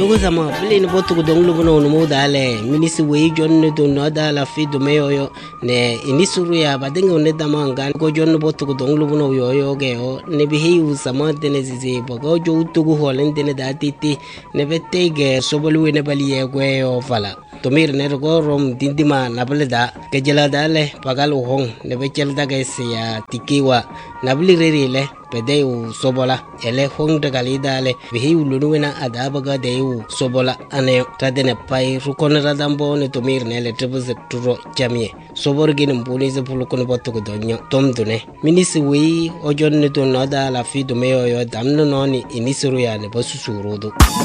Togo sama bile ni botu ko donglu bono no dale minisi we jonne do no dala fi do meyo ne inisuru ya badenga ne damanga ko jonne botu ko donglu bono yo ge o ne bihi usama dene zizi bogo jo tugu holen dene datiti ne betege sobolu ne baliye gwe o fala tomir ne go rom dindima nableda ke jela dale pagal hong ne bechel daga ya tikiwa nabli rerile pedeu sobola ele hong daga lidale bihi ulunuena adabaga deu sobola ane tadene pai rukon radambo ne tomir ne le tribuze turo jamie sobor gin mbuni ze pulukon botu ko donyo tomdune minisi wi ojon ne to nada la fi do meyo yo damno noni inisuru ya ne basu surudo